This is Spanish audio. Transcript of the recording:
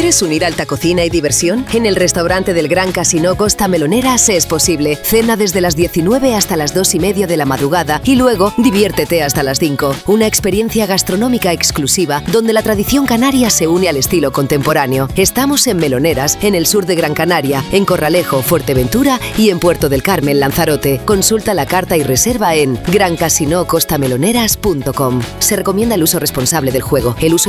¿Quieres unir alta cocina y diversión? En el restaurante del Gran Casino Costa Meloneras es posible. Cena desde las 19 hasta las 2:30 de la madrugada y luego diviértete hasta las 5. Una experiencia gastronómica exclusiva donde la tradición canaria se une al estilo contemporáneo. Estamos en Meloneras, en el sur de Gran Canaria, en Corralejo, Fuerteventura y en Puerto del Carmen, Lanzarote. Consulta la carta y reserva en grancasinocostamelo.com. Se recomienda el uso responsable del juego. El uso